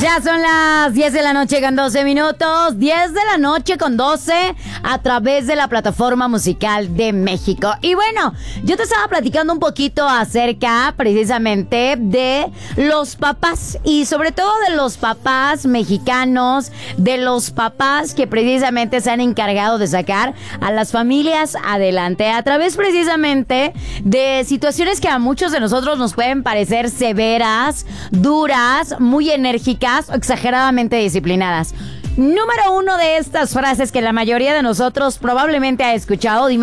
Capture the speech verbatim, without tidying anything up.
Ya son las diez de la noche con doce minutos. diez de la noche con doce a través de la plataforma musical de México. Y bueno, yo te estaba platicando un poquito acerca precisamente de los papás y sobre todo de los papás mexicanos, de los papás que precisamente se han encargado de sacar a las familias adelante a través precisamente de situaciones que a muchos de nosotros nos pueden parecer severas, duras, muy enérgicas o exageradamente disciplinadas. Número uno de estas frases que la mayoría de nosotros probablemente ha escuchado. Dime